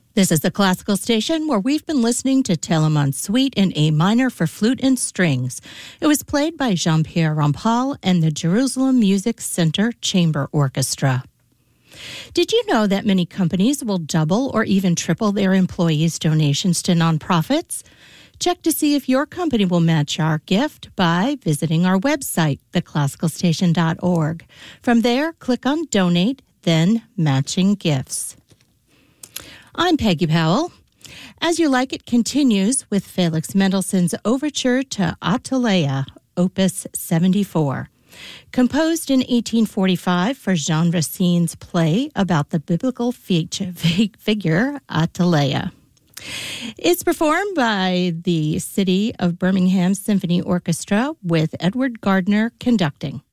This is the classical station where we've been listening to Telemann Suite in A minor for flute and strings. It was played by Jean-Pierre Rampal and the Jerusalem Music Center Chamber Orchestra. Did you know that many companies will double or even triple their employees' donations to nonprofits? Check to see if your company will match our gift by visiting our website, theclassicalstation.org. From there, click on Donate, then Matching Gifts. I'm Peggy Powell. As You Like It continues with Felix Mendelssohn's Overture to Atalaya, Opus 74. Composed in 1845 for Jean Racine's play about the biblical figure Atalaya. It's performed by the City of Birmingham Symphony Orchestra with Edward Gardner conducting.